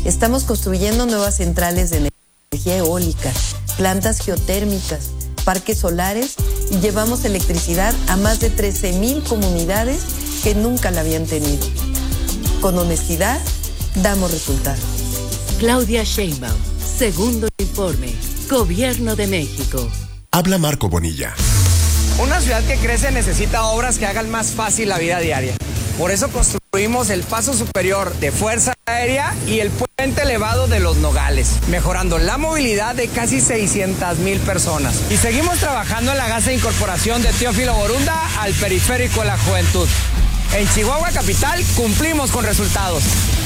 Estamos construyendo nuevas centrales de energía eólica, plantas geotérmicas, parques solares y llevamos electricidad a más de 13,000 comunidades que nunca la habían tenido. Con honestidad, damos resultados. Claudia Sheinbaum, segundo informe, Gobierno de México. Habla Marco Bonilla. Una ciudad que crece necesita obras que hagan más fácil la vida diaria. Por eso construimos el paso superior de Fuerza Aérea y el puente elevado de Los Nogales, mejorando la movilidad de casi 600,000 personas. Y seguimos trabajando en la gas de incorporación de Teófilo Borunda al periférico de la juventud. En Chihuahua Capital cumplimos con resultados.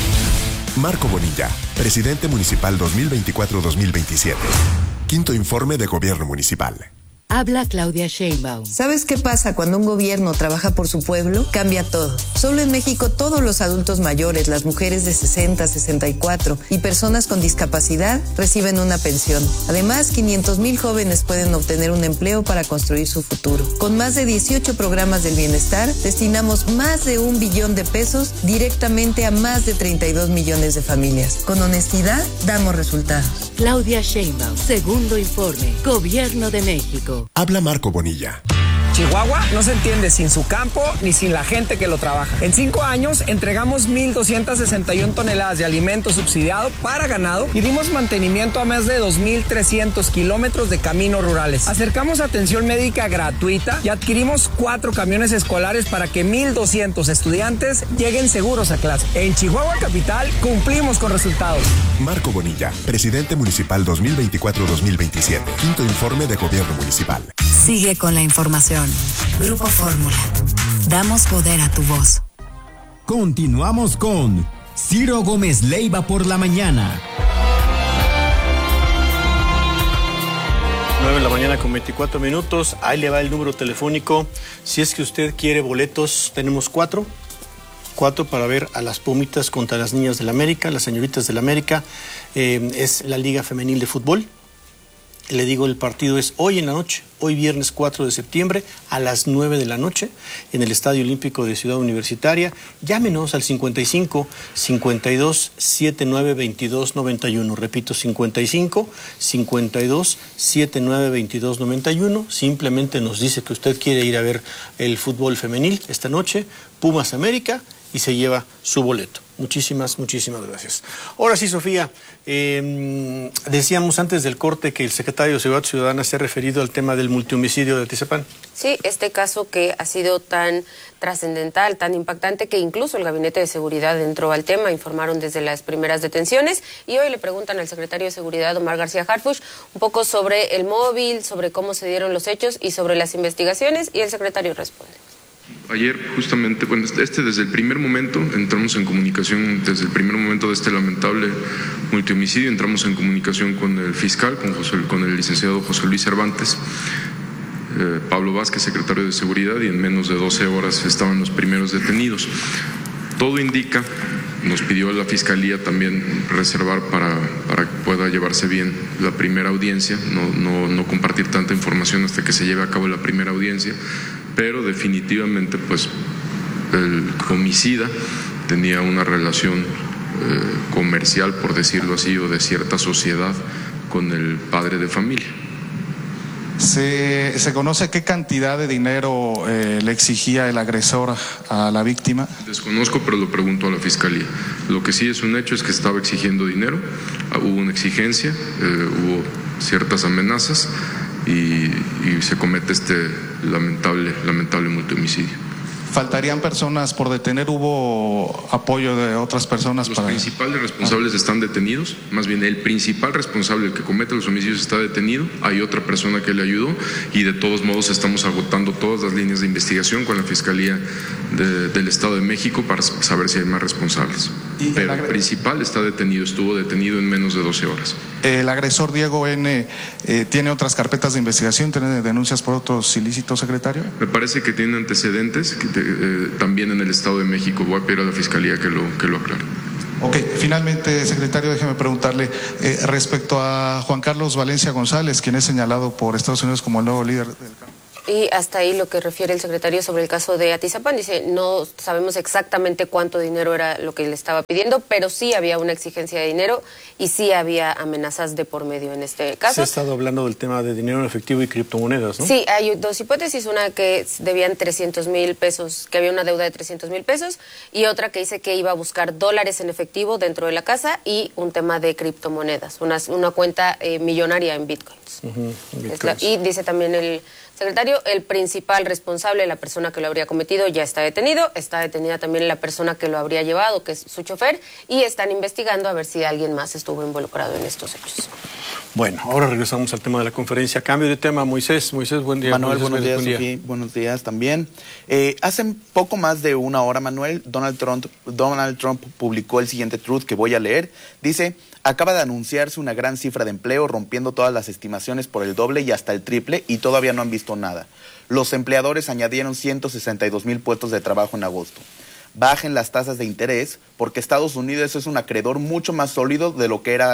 Marco Bonilla, presidente municipal 2024-2027. Quinto informe de Gobierno Municipal. Habla Claudia Sheinbaum. ¿Sabes qué pasa cuando un gobierno trabaja por su pueblo? Cambia todo. Solo en México todos los adultos mayores, las mujeres de 60, 64 y personas con discapacidad reciben una pensión. Además, 500,000 jóvenes pueden obtener un empleo para construir su futuro. Con más de 18 programas del bienestar, destinamos más de 1 billón de pesos directamente a más de 32 millones de familias. Con honestidad, damos resultados. Claudia Sheinbaum, segundo informe, Gobierno de México. Habla Marco Bonilla. Chihuahua no se entiende sin su campo ni sin la gente que lo trabaja. En 5 años entregamos 1,261 toneladas de alimento subsidiado para ganado y dimos mantenimiento a más de 2,300 kilómetros de caminos rurales. Acercamos atención médica gratuita y adquirimos 4 camiones escolares para que 1,200 estudiantes lleguen seguros a clase. En Chihuahua Capital cumplimos con resultados. Marco Bonilla, presidente municipal 2024-2027. Quinto informe de Gobierno Municipal. Sigue con la información. Grupo Fórmula. Damos poder a tu voz. Continuamos con Ciro Gómez Leiva por la mañana. 9 de la mañana con 24 minutos. Ahí le va el número telefónico. Si es que usted quiere boletos, tenemos 4 para ver a las Pumitas contra las Niñas del América, las Señoritas del América. Es la Liga Femenil de Fútbol. Le digo, el partido es hoy en la noche, hoy viernes 4 de septiembre a las 9 de la noche en el Estadio Olímpico de Ciudad Universitaria. Llámenos al 55 52 79 22 91. Repito, 55 52 79 22 91. Simplemente nos dice que usted quiere ir a ver el fútbol femenil esta noche, Pumas América, y se lleva su boleto. Muchísimas gracias. Ahora sí, Sofía, decíamos antes del corte que el secretario de Seguridad Ciudadana se ha referido al tema del multihomicidio de Atizapán. Sí, este caso que ha sido tan trascendental, tan impactante, que incluso el Gabinete de Seguridad entró al tema, informaron desde las primeras detenciones, y hoy le preguntan al secretario de Seguridad, Omar García Harfuch, un poco sobre el móvil, sobre cómo se dieron los hechos y sobre las investigaciones, y el secretario responde. Ayer justamente, desde el primer momento entramos en comunicación, desde el primer momento de este lamentable multihomicidio, entramos en comunicación con el fiscal, con el licenciado José Luis Cervantes, Pablo Vázquez, secretario de Seguridad, y en menos de 12 horas estaban los primeros detenidos. Todo indica, nos pidió la Fiscalía también reservar para que pueda llevarse bien la primera audiencia, no compartir tanta información hasta que se lleve a cabo la primera audiencia, pero definitivamente pues el homicida tenía una relación comercial, por decirlo así, o de cierta sociedad con el padre de familia. ¿Se conoce qué cantidad de dinero le exigía el agresor a la víctima? Desconozco, pero lo pregunto a la Fiscalía. Lo que sí es un hecho es que estaba exigiendo dinero, hubo una exigencia, hubo ciertas amenazas y se comete este lamentable multihomicidio. ¿Faltarían personas por detener? ¿Hubo apoyo de otras personas? Los principales responsables están detenidos, más bien el principal responsable, el que comete los homicidios, está detenido. Hay otra persona que le ayudó y de todos modos estamos agotando todas las líneas de investigación con la Fiscalía del Estado de México para saber si hay más responsables. Pero el principal está detenido, estuvo detenido en menos de 12 horas. ¿El agresor Diego N. tiene otras carpetas de investigación, tiene denuncias por otros ilícitos, secretario? Me parece que tiene antecedentes también en el Estado de México. Voy a pedir a la Fiscalía que lo aclare. Ok, finalmente, secretario, déjeme preguntarle respecto a Juan Carlos Valencia González, quien es señalado por Estados Unidos como el nuevo líder del campo. Y hasta ahí lo que refiere el secretario sobre el caso de Atizapán. Dice, no sabemos exactamente cuánto dinero era lo que le estaba pidiendo, pero sí había una exigencia de dinero y sí había amenazas de por medio en este caso. Se ha estado hablando del tema de dinero en efectivo y criptomonedas, ¿no? Sí, hay dos hipótesis, una que debían 300,000 pesos, que había una deuda de 300,000 pesos, y otra que dice que iba a buscar dólares en efectivo dentro de la casa y un tema de criptomonedas, una cuenta millonaria en bitcoins. Y dice también el secretario, el principal responsable, la persona que lo habría cometido, ya está detenido. Está detenida también la persona que lo habría llevado, que es su chofer, y están investigando a ver si alguien más estuvo involucrado en estos hechos. Bueno, ahora regresamos al tema de la conferencia. Cambio de tema, Moisés. Moisés, buen día. Manuel, Moisés, buenos días, buen día. Sofía. Buenos días también. Hace poco más de una hora, Manuel, Donald Trump publicó el siguiente tweet que voy a leer. Dice: acaba de anunciarse una gran cifra de empleo, rompiendo todas las estimaciones por el doble y hasta el triple, y todavía no han visto nada. Los empleadores añadieron 162,000 puestos de trabajo en agosto. Bajen las tasas de interés, porque Estados Unidos es un acreedor mucho más sólido de lo que era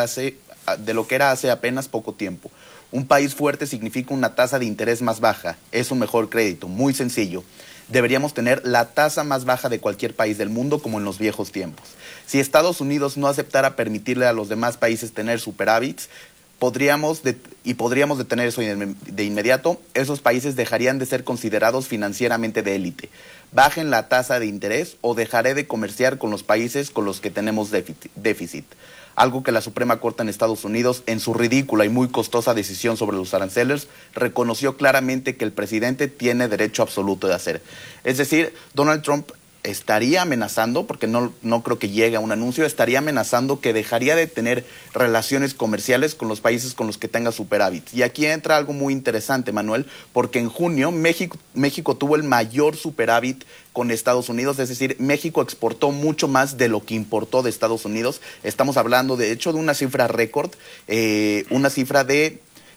hace apenas poco tiempo. Un país fuerte significa una tasa de interés más baja. Es un mejor crédito, muy sencillo. Deberíamos tener la tasa más baja de cualquier país del mundo, como en los viejos tiempos. Si Estados Unidos no aceptara permitirle a los demás países tener superávits, podríamos detener eso de inmediato. Esos países dejarían de ser considerados financieramente de élite. Bajen la tasa de interés o dejaré de comerciar con los países con los que tenemos déficit. Algo que la Suprema Corte en Estados Unidos, en su ridícula y muy costosa decisión sobre los aranceles, reconoció claramente que el presidente tiene derecho absoluto de hacer. Es decir, Donald Trump estaría amenazando, porque no creo que llegue a un anuncio, estaría amenazando que dejaría de tener relaciones comerciales con los países con los que tenga superávit. Y aquí entra algo muy interesante, Manuel, porque en junio México tuvo el mayor superávit con Estados Unidos, es decir, México exportó mucho más de lo que importó de Estados Unidos. Estamos hablando, de hecho, de una cifra récord, una cifra de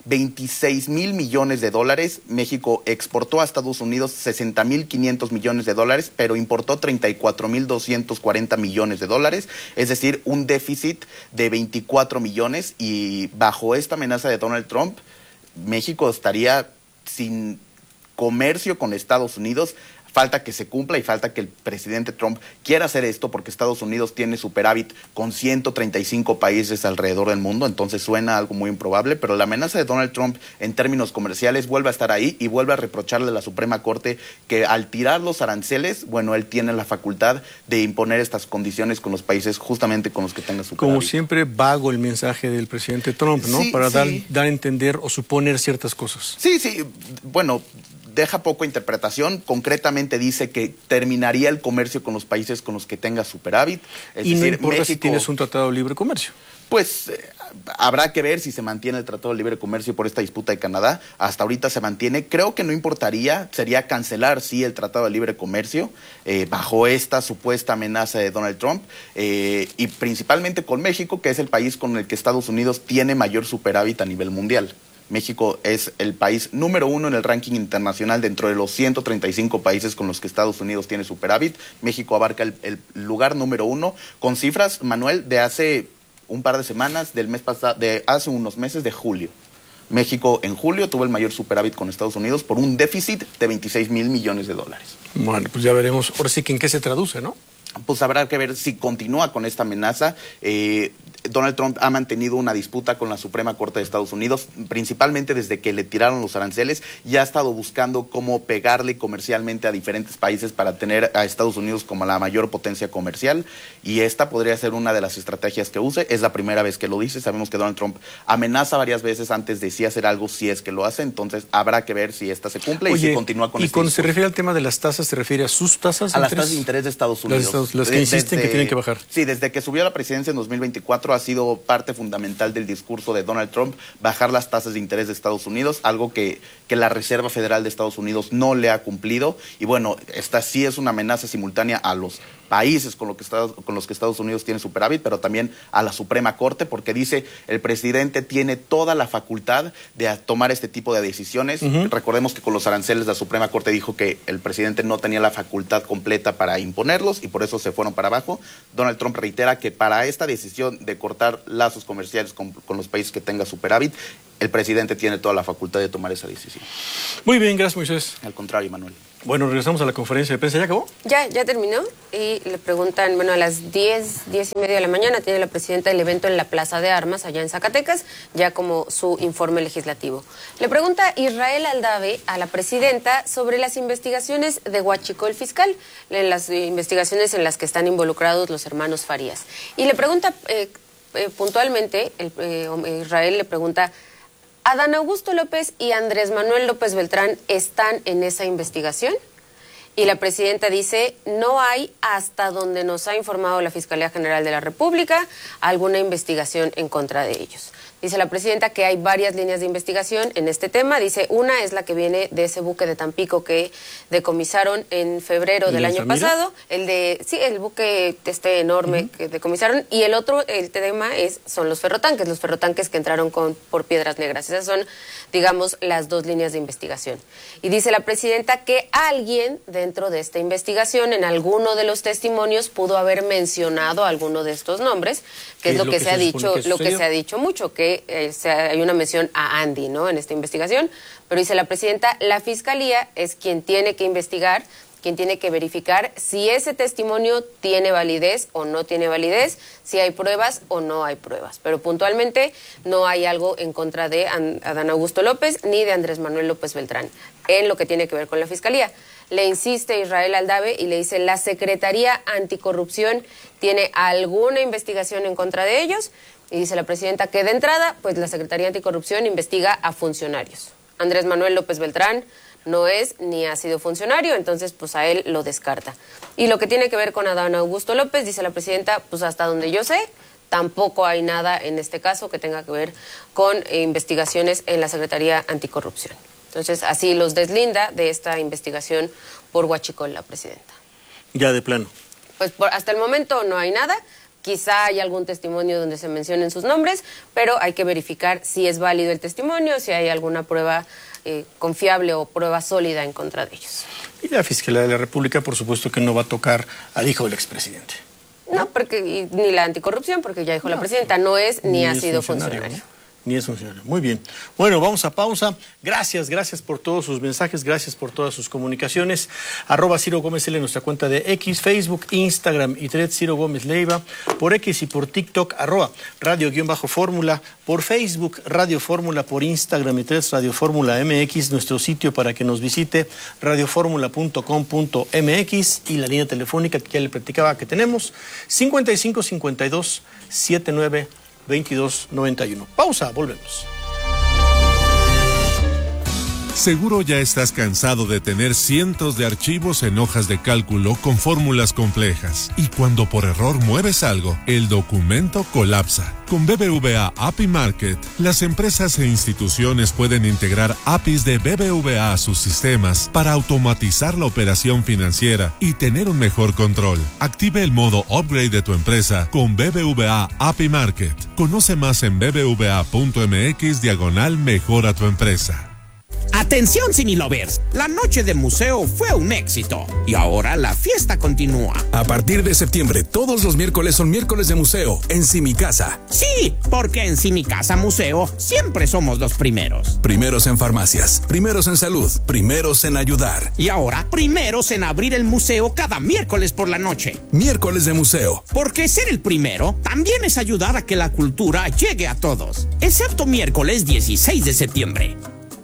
26,000 millones de dólares. México exportó a Estados Unidos 60,500 millones de dólares, pero importó 34,240 millones de dólares, es decir, un déficit de 24 millones. Y bajo esta amenaza de Donald Trump, México estaría sin comercio con Estados Unidos. Falta que se cumpla y falta que el presidente Trump quiera hacer esto, porque Estados Unidos tiene superávit con 135 países alrededor del mundo, entonces suena algo muy improbable, pero la amenaza de Donald Trump en términos comerciales vuelve a estar ahí y vuelve a reprocharle a la Suprema Corte que al tirar los aranceles, bueno, él tiene la facultad de imponer estas condiciones con los países justamente con los que tenga superávit. Como siempre, vago el mensaje del presidente Trump, ¿no? Sí, para sí. dar a entender o suponer ciertas cosas. Sí, bueno, deja poco interpretación. Concretamente dice que terminaría el comercio con los países con los que tenga superávit. Es y decir, no importa México, si tienes un tratado de libre comercio. Pues habrá que ver si se mantiene el Tratado de Libre Comercio por esta disputa de Canadá. Hasta ahorita se mantiene. Creo que no importaría, sería cancelar, sí, el Tratado de Libre Comercio bajo esta supuesta amenaza de Donald Trump, y principalmente con México, que es el país con el que Estados Unidos tiene mayor superávit a nivel mundial. México es el país número 1 en el ranking internacional dentro de los 135 países con los que Estados Unidos tiene superávit. México abarca el lugar número 1 con cifras, Manuel, de hace un par de semanas, del mes pasado, de hace unos meses, de julio. México en julio tuvo el mayor superávit con Estados Unidos por un déficit de 26,000 millones de dólares. Bueno, pues ya veremos. Ahora sí que en qué se traduce, ¿no? Pues habrá que ver si continúa con esta amenaza. Donald Trump ha mantenido una disputa con la Suprema Corte de Estados Unidos, principalmente desde que le tiraron los aranceles, y ha estado buscando cómo pegarle comercialmente a diferentes países para tener a Estados Unidos como la mayor potencia comercial, y esta podría ser una de las estrategias que use. Es la primera vez que lo dice. Sabemos que Donald Trump amenaza varias veces antes de sí hacer algo, si es que lo hace, entonces habrá que ver si esta se cumple. Oye, y si continúa con y este cuando discurso. se refiere al tema de las tasas, ¿se refiere a sus tasas? A las tasas de interés de Estados Unidos. Las que insisten que tienen que bajar. Sí, desde que subió a la presidencia en 2024 ha sido parte fundamental del discurso de Donald Trump bajar las tasas de interés de Estados Unidos, algo que la Reserva Federal de Estados Unidos no le ha cumplido. Y bueno, esta sí es una amenaza simultánea a los países con los que Estados Unidos tiene superávit, pero también a la Suprema Corte, porque dice el presidente tiene toda la facultad de tomar este tipo de decisiones. Recordemos que con los aranceles la Suprema Corte dijo que el presidente no tenía la facultad completa para imponerlos y por eso se fueron para abajo. Donald Trump reitera que para esta decisión de cortar lazos comerciales con los países que tenga superávit, el presidente tiene toda la facultad de tomar esa decisión. Muy bien, gracias, Moisés. Al contrario, Manuel. Bueno, regresamos a la conferencia de prensa. ¿Ya acabó? Ya terminó y le preguntan, bueno, a las 10:30 de la mañana tiene la presidenta el evento en la Plaza de Armas, allá en Zacatecas, ya como su informe legislativo. Le pregunta Israel Aldave a la presidenta sobre las investigaciones de Huachicol Fiscal, en las investigaciones en las que están involucrados los hermanos Farías. Y le pregunta puntualmente, Israel le pregunta, ¿Adán Augusto López y Andrés Manuel López Beltrán están en esa investigación? Y la presidenta dice, no hay, hasta donde nos ha informado la Fiscalía General de la República, alguna investigación en contra de ellos. Dice la presidenta que hay varias líneas de investigación en este tema. Dice, una es la que viene de ese buque de Tampico que decomisaron en febrero del año pasado. El buque enorme que decomisaron. Y el otro, el tema son los ferrotanques que entraron por Piedras Negras. Esas son, digamos, las dos líneas de investigación. Y dice la presidenta que alguien dentro de esta investigación, en alguno de los testimonios, pudo haber mencionado alguno de estos nombres, que es lo que se ha dicho mucho, que hay una mención a Andy, ¿no?, en esta investigación. Pero dice la presidenta, la Fiscalía es quien tiene que investigar, quien tiene que verificar si ese testimonio tiene validez o no tiene validez, si hay pruebas o no hay pruebas. Pero puntualmente no hay algo en contra de Adán Augusto López ni de Andrés Manuel López Beltrán en lo que tiene que ver con la Fiscalía. Le insiste Israel Aldave y le dice, la Secretaría Anticorrupción tiene alguna investigación en contra de ellos. Y dice la presidenta que de entrada, pues la Secretaría Anticorrupción investiga a funcionarios. Andrés Manuel López Beltrán no es ni ha sido funcionario, entonces pues a él lo descarta. Y lo que tiene que ver con Adán Augusto López, dice la presidenta, pues hasta donde yo sé, tampoco hay nada en este caso que tenga que ver con investigaciones en la Secretaría Anticorrupción. Entonces así los deslinda de esta investigación por Huachicol la presidenta. Ya de plano. Pues hasta el momento no hay nada. Quizá hay algún testimonio donde se mencionen sus nombres, pero hay que verificar si es válido el testimonio, si hay alguna prueba confiable o prueba sólida en contra de ellos. Y la Fiscalía de la República, por supuesto, que no va a tocar al hijo del expresidente. No, porque ni la anticorrupción, porque ya dijo la presidenta, no es ni ha sido funcionario. Ni es funcionario. Muy bien. Bueno, vamos a pausa. Gracias por todos sus mensajes, gracias por todas sus comunicaciones. @Ciro Gómez L, nuestra cuenta de X, Facebook, Instagram y Threads Ciro Gómez Leiva. Por X y por TikTok, @Radio_Fórmula. Por Facebook, Radio Fórmula. Por Instagram y Threads, Radio Fórmula MX. Nuestro sitio para que nos visite, radioformula.com.mx. Y la línea telefónica que ya le platicaba que tenemos, 55 52 79 2291. Pausa, volvemos. Seguro ya estás cansado de tener cientos de archivos en hojas de cálculo con fórmulas complejas. Y cuando por error mueves algo, el documento colapsa. Con BBVA API Market, las empresas e instituciones pueden integrar APIs de BBVA a sus sistemas para automatizar la operación financiera y tener un mejor control. Active el modo Upgrade de tu empresa con BBVA API Market. Conoce más en bbva.mx/mejora tu empresa. Atención Cinelovers, la noche de museo fue un éxito y ahora la fiesta continúa. A partir de septiembre, todos los miércoles son miércoles de museo en Simicasa. Sí, porque en Simicasa Museo siempre somos los primeros. Primeros en farmacias, primeros en salud, primeros en ayudar. Y ahora, primeros en abrir el museo cada miércoles por la noche. Miércoles de museo. Porque ser el primero también es ayudar a que la cultura llegue a todos. Excepto miércoles 16 de septiembre.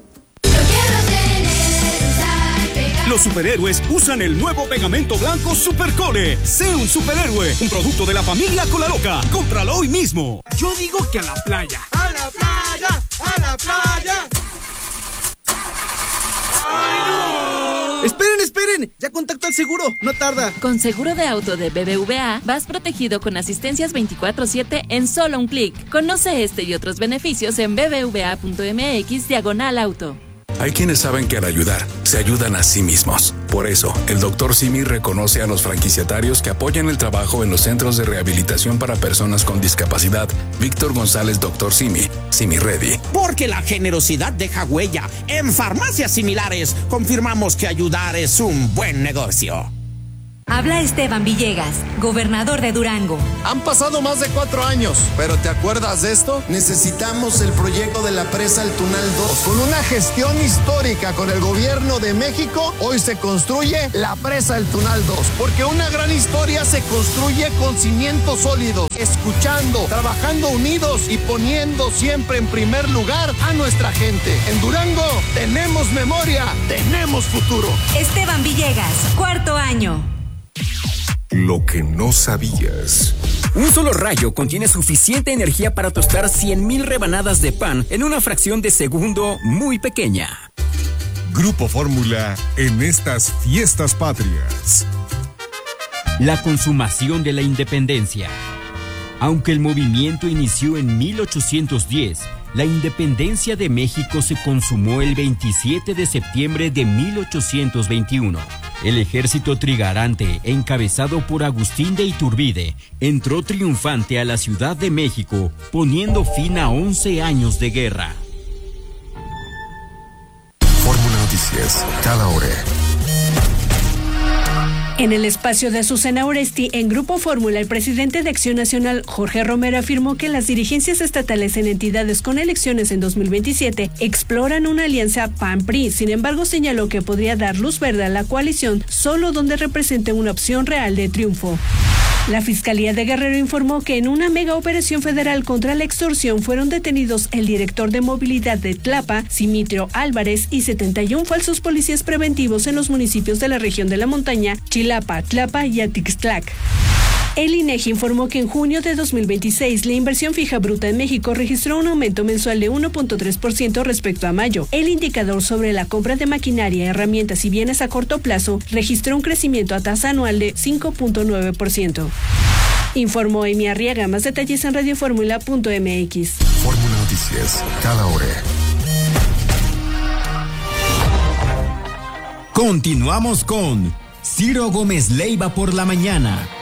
Los superhéroes usan el nuevo pegamento blanco Supercole. Sé un superhéroe, un producto de la familia Colaloca. Cómpralo hoy mismo. Yo digo que a la playa. ¡A la playa! ¡A la playa! ¡Ay, no! ¡Esperen! Ya contacto al seguro, no tarda. Con seguro de auto de BBVA, vas protegido con asistencias 24/7 en solo un clic. Conoce este y otros beneficios en bbva.mx/auto. Hay quienes saben que al ayudar, se ayudan a sí mismos. Por eso, el Dr. Simi reconoce a los franquiciatarios que apoyan el trabajo en los centros de rehabilitación para personas con discapacidad. Víctor González, Dr. Simi, Simi Ready. Porque la generosidad deja huella. En farmacias similares, confirmamos que ayudar es un buen negocio. Habla Esteban Villegas, gobernador de Durango. Han pasado más de 4 años, pero ¿te acuerdas de esto? Necesitamos el proyecto de la presa El Tunal 2. Con una gestión histórica con el gobierno de México, hoy se construye la presa El Tunal 2. Porque una gran historia se construye con cimientos sólidos, escuchando, trabajando unidos y poniendo siempre en primer lugar a nuestra gente. En Durango tenemos memoria, tenemos futuro. Esteban Villegas, 4º año. Lo que no sabías. Un solo rayo contiene suficiente energía para tostar 100,000 rebanadas de pan en una fracción de segundo muy pequeña. Grupo Fórmula en estas fiestas patrias. La consumación de la independencia. Aunque el movimiento inició en 1810, la independencia de México se consumó el 27 de septiembre de 1821. El ejército trigarante, encabezado por Agustín de Iturbide, entró triunfante a la Ciudad de México, poniendo fin a 11 años de guerra. Fórmula Noticias, cada hora. En el espacio de Azucena Oresti, en Grupo Fórmula, el presidente de Acción Nacional, Jorge Romero, afirmó que las dirigencias estatales en entidades con elecciones en 2027 exploran una alianza PAN-PRI. Sin embargo, señaló que podría dar luz verde a la coalición solo donde represente una opción real de triunfo. La Fiscalía de Guerrero informó que en una mega operación federal contra la extorsión fueron detenidos el director de movilidad de Tlapa, Simitrio Álvarez, y 71 falsos policías preventivos en los municipios de la región de la montaña, Chilapa, Tlapa y Atixtlac. El INEGI informó que en junio de 2026 la inversión fija bruta en México registró un aumento mensual de 1.3% respecto a mayo. El indicador sobre la compra de maquinaria, herramientas y bienes a corto plazo registró un crecimiento a tasa anual de 5.9%. Informó Amy Arriaga. Más detalles en radioformula.mx. Fórmula Noticias, cada hora. Continuamos con Ciro Gómez Leiva por la mañana.